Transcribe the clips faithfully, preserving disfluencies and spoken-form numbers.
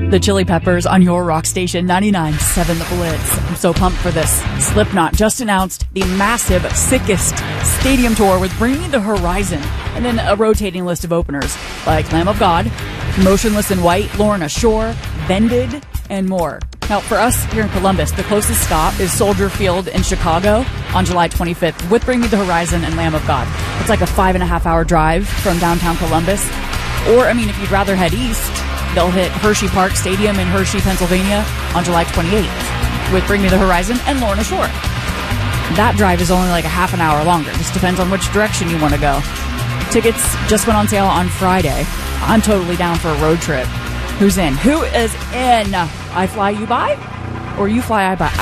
The Chili Peppers on your rock station, ninety-nine point seven The Blitz. I'm so pumped for this. Slipknot just announced the massive, sickest stadium tour with Bring Me the Horizon, and then a rotating list of openers like Lamb of God, Motionless in White, Lorna Shore, Vended, and more. Now, for us here in Columbus, the closest stop is Soldier Field in Chicago on July twenty-fifth with Bring Me the Horizon and Lamb of God. It's like a five and a half hour drive from downtown Columbus. Or, I mean, if you'd rather head east, they'll hit Hershey Park Stadium in Hershey, Pennsylvania on July twenty-eighth with Bring Me the Horizon and Lorna Shore. That drive is only like a half an hour longer. Just depends on which direction you want to go. Tickets just went on sale on Friday. I'm totally down for a road trip. Who's in? Who is in? I fly you by? Or you fly I by?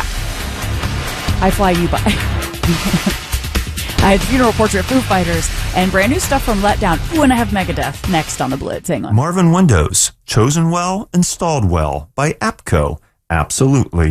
I, I fly you by. I had Funeral Portrait, Foo Fighters, and brand new stuff from Letdown. Ooh, and I have Megadeth next on the Blitz. Hang on. Marvin Windows. Chosen well, installed well by APCO. Absolutely.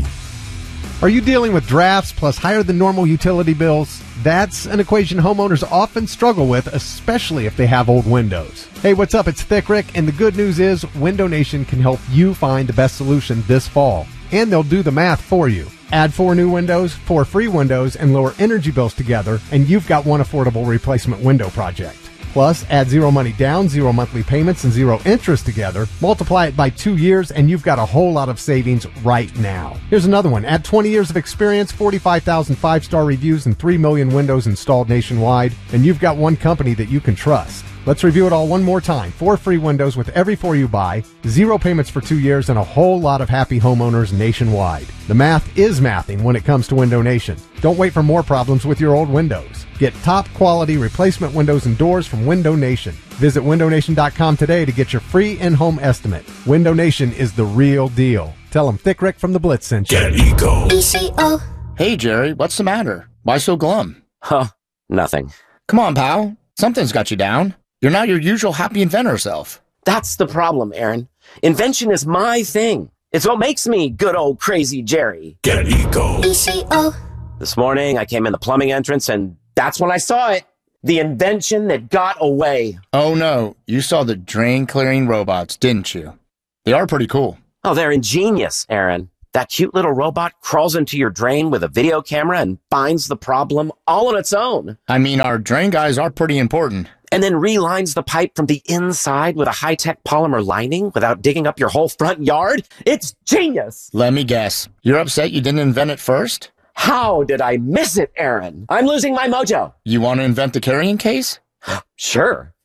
Are you dealing with drafts plus higher than normal utility bills? That's an equation homeowners often struggle with, especially if they have old windows. Hey, what's up? It's Thick Rick, and the good news is Window Nation can help you find the best solution this fall. And they'll do the math for you. Add four new windows, four free windows, and lower energy bills together, and you've got one affordable replacement window project. Plus, add zero money down, zero monthly payments, and zero interest together. Multiply it by two years, and you've got a whole lot of savings right now. Here's another one. Add twenty years of experience, forty-five thousand five-star reviews, and three million windows installed nationwide, and you've got one company that you can trust. Let's review it all one more time. Four free windows with every four you buy, zero payments for two years, and a whole lot of happy homeowners nationwide. The math is mathing when it comes to Window Nation. Don't wait for more problems with your old windows. Get top quality replacement windows and doors from Window Nation. Visit window nation dot com today to get your free in-home estimate. Window Nation is the real deal. Tell them Thick Rick from the Blitz sent you. Get Eco. E C O. Hey, Jerry, what's the matter? Why so glum? Huh, nothing. Come on, pal. Something's got you down. You're not your usual happy inventor self. That's the problem, Aaron. Invention is my thing. It's what makes me good old crazy Jerry. Get Eco. E C O. This morning, I came in the plumbing entrance, and that's when I saw it. The invention that got away. Oh, no. You saw the drain-clearing robots, didn't you? They are pretty cool. Oh, they're ingenious, Aaron. That cute little robot crawls into your drain with a video camera and finds the problem all on its own. I mean, our drain guys are pretty important. And then relines the pipe from the inside with a high-tech polymer lining without digging up your whole front yard. It's genius. Let me guess. You're upset you didn't invent it first? How did I miss it, Aaron? I'm losing my mojo. You want to invent the carrying case? Sure.